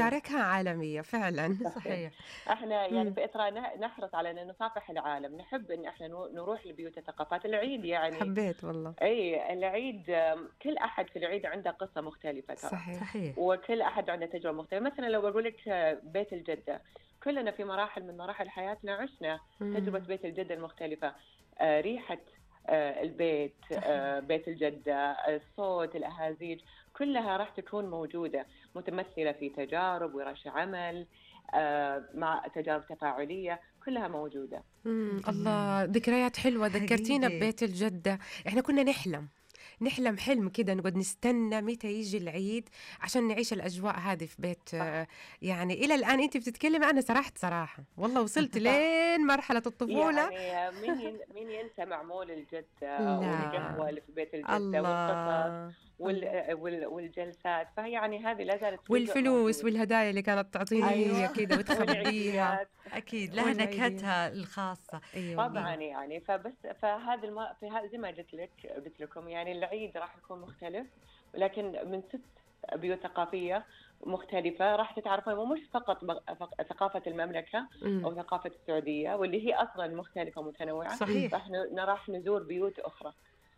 نشاركها عالمية فعلا. صحيح. احنا يعني مم. في إطار نحرص على أن نصافح العالم، نحب أن احنا نروح لبيوت الثقافات. العيد يعني حبيت والله. أي العيد، كل أحد في العيد عنده قصة مختلفة ترى، صحيح. صحيح. وكل أحد عنده تجربة مختلفة. مثلا لو بقول لك بيت الجدة، كلنا في مراحل من مراحل حياتنا عشنا تجربة مم. بيت الجدة المختلفة. ريحة البيت، صحيح. بيت الجدة، الصوت، الأهازيج، كلها راح تكون موجودة، متمثلة في تجارب، ورش عمل، مع تجارب تفاعلية، كلها موجودة. الله، ذكريات حلوة ذكرتينا حقيقي. ببيت الجدة. احنا كنا نحلم حلم كده، نقعد نستنى متى يجي العيد عشان نعيش الأجواء هذه في بيت. صح. يعني إلى الآن أنت بتتكلمي أنا سرحت صراحة والله، وصلت صح. لين مرحلة الطفولة. يعني مين ينسى معمول الجدة لا. والقهوة اللي في بيت الجدة والقصص الله. الله. والجلسات، فيعني هذه لا زالت جزء والفلوس موجود. والهدايا اللي كانت تعطينا هي أيوة. كده وتخبيها. والعيديات. أكيد لها والعيدية. نكهتها الخاصة. اي طبعا والله. يعني فهذا في هذا زي ما قلت لكم، يعني العيد راح يكون مختلف، لكن من 6 بيوت ثقافية مختلفة راح تتعرفون، ومش فقط ثقافة المملكة أمم. أو ثقافة السعودية، واللي هي أصلا مختلفة ومتنوعة. صحيح. راح نزور بيوت أخرى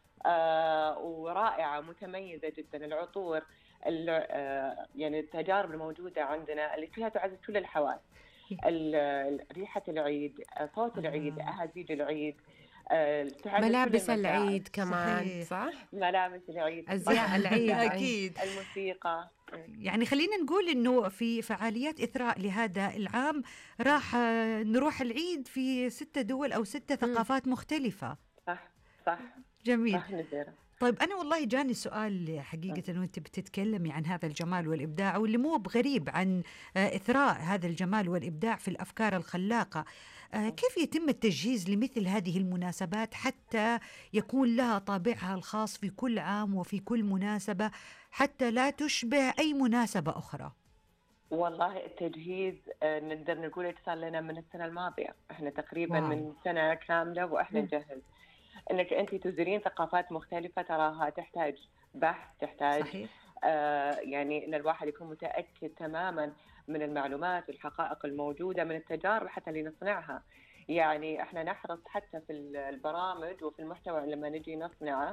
ورائعة متميزة جدا. العطور، يعني التجارب الموجودة عندنا اللي فيها تعزز كل الحواس، ريحة العيد، صوت العيد، الله. أهازيج العيد، تعزز كل ملابس المشاعر. العيد كمان صحيح. صح. ملابس العيد، أزياء العيد أي. أكيد. الموسيقى. يعني خلينا نقول إنه في فعاليات إثراء لهذا العام راح نروح العيد في 6 دول أو 6 ثقافات مختلفة. صح. صح. جميل. راح نزور. طيب أنا والله جاني سؤال حقيقة، وأنت بتتكلمي عن هذا الجمال والإبداع، واللي مو بغريب عن إثراء هذا الجمال والإبداع في الأفكار الخلاقة. كيف يتم التجهيز لمثل هذه المناسبات حتى يكون لها طابعها الخاص في كل عام وفي كل مناسبة، حتى لا تشبه أي مناسبة أخرى؟ والله التجهيز نقدر نقول صار لنا من السنة الماضية، احنا تقريبا واو. من سنة كاملة واحنا نجهز. انك انت تزورين ثقافات مختلفة تراها تحتاج بحث، تحتاج صحيح. يعني ان الواحد يكون متأكد تماما من المعلومات والحقائق الموجودة، من التجارب حتى اللي نصنعها. يعني احنا نحرص حتى في البرامج وفي المحتوى لما نجي نصنعه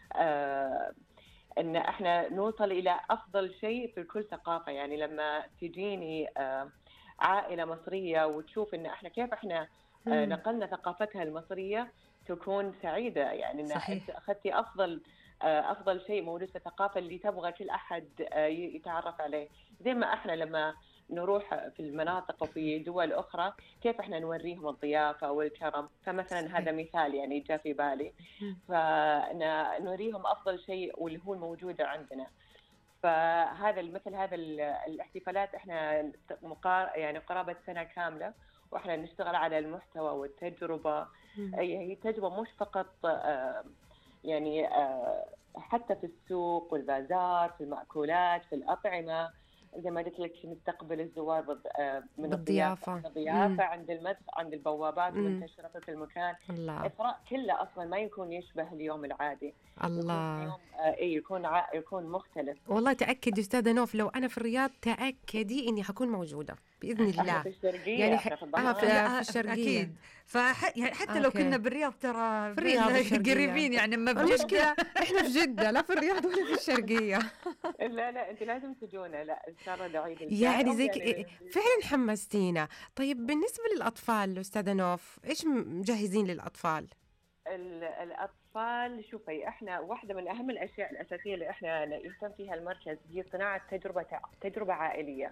ان احنا نوصل الى افضل شيء في كل ثقافة. يعني لما تجيني عائلة مصرية وتشوف ان احنا كيف احنا نقلنا ثقافتها المصرية، تكون سعيدة. يعني ان صحيح. اخذتي افضل شيء موجود في الثقافة اللي تبغى كل احد يتعرف عليه. زي ما احنا لما نروح في المناطق وفي دول اخرى كيف احنا نوريهم الضيافة والكرم. فمثلا هذا مثال يعني جاء في بالي، فنوريهم افضل شيء واللي هو الموجود عندنا. فهذا مثل هذا الاحتفالات احنا يعني قرابة سنة كاملة واحنا نشتغل على المحتوى والتجربة. هي تجربة مش فقط يعني حتى في السوق والبازار، في المأكولات، في الأطعمة. زي ما قلت لك نستقبل الزوار من بالضيافة. الضيافة عند المدخل، عند البوابات منتشرة في كل مكان. الله. إثراء كله أصلا ما يكون يشبه اليوم العادي، الله. يكون يوم يكون مختلف. والله تأكد أستاذة نوف، لو أنا في الرياض تأكدي إني حكون موجودة بإذن احنا الله. في الشرقية، يعني احنا في في الضمان. في الشرقية. أكيد. يعني حتى لو أوكي. كنا بالرياض ترى في الرياض والشرقية. قريبين، يعني أما المشكلة إحنا في جدة، لا في الرياض ولا في الشرقية. لا انت لازم تجونا، لا ان شاء الله العيد الجاي يعني أو زي يعني فعلا حمستينا. طيب بالنسبة للأطفال أستاذة نوف، إيش مجهزين للأطفال؟ الأطفال. شوفي احنا واحدة من أهم الأشياء الأساسية اللي احنا يهتم فيها المركز هي صناعة تجربة عائلية.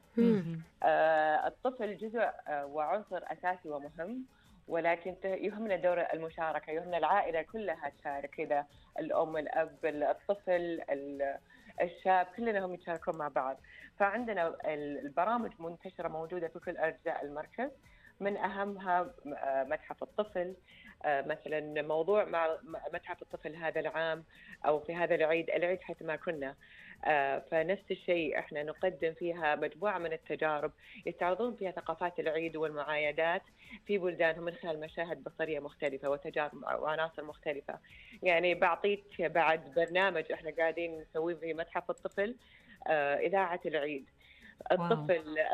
الطفل جزء وعنصر أساسي ومهم، ولكن يهمنا دور المشاركة، يهمنا العائلة كلها تشارك كذا، الأم، الأب، الطفل، الشاب، كلنا هم يتشاركون مع بعض. فعندنا البرامج منتشرة موجودة في كل أجزاء المركز، من أهمها متحف الطفل. مثلا موضوع مع متحف الطفل هذا العام أو في هذا العيد حيث ما كنا، فنفس الشيء احنا نقدم فيها مجموعة من التجارب يستعرضون فيها ثقافات العيد والمعايدات في بلدانهم من خلال مشاهد بصرية مختلفة وتجارب وعناصر مختلفة. يعني بعطيك بعد برنامج احنا قاعدين نسويه في متحف الطفل، إذاعة العيد. واو. الطفل